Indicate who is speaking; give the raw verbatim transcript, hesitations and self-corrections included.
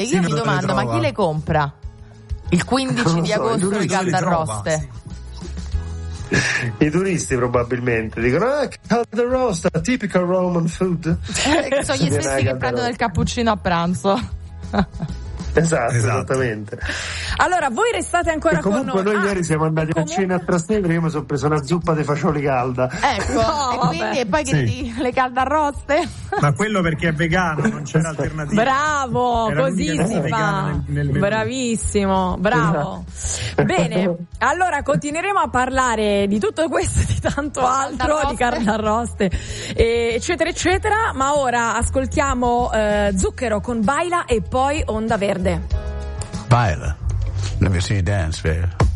Speaker 1: E io mi domando, ma chi le compra? Il quindici di agosto le caldarroste?
Speaker 2: I turisti probabilmente dicono: ah, caldarosta, typical Roman food.
Speaker 1: Eh, sono gli stessi che prendono il cappuccino a pranzo.
Speaker 2: Esatto,
Speaker 3: Esatto,
Speaker 2: esattamente.
Speaker 4: Allora, voi restate ancora
Speaker 2: e comunque
Speaker 4: con noi.
Speaker 2: noi
Speaker 4: ah,
Speaker 2: ieri siamo andati
Speaker 4: comunque...
Speaker 2: a cena a Trastevere, io mi sono preso una zuppa di fagioli calda.
Speaker 1: Ecco,
Speaker 4: No,
Speaker 1: e quindi
Speaker 4: vabbè.
Speaker 1: e poi che
Speaker 3: Sì.
Speaker 1: ti- le caldarroste?
Speaker 3: Ma quello perché è vegano, non c'era alternativa.
Speaker 4: Bravo,
Speaker 3: Era
Speaker 4: così
Speaker 3: l'unica
Speaker 4: si
Speaker 3: cosa vegana
Speaker 4: fa.
Speaker 3: nel- nel menù.
Speaker 4: Bravissimo, bravo. Bene, allora continueremo a parlare di tutto questo e di tanto altro, di caldarroste, eh, eccetera, eccetera. Ma ora ascoltiamo eh, Zucchero con Baila e poi Onda Verde.
Speaker 5: Baila. Let me see you dance, baby.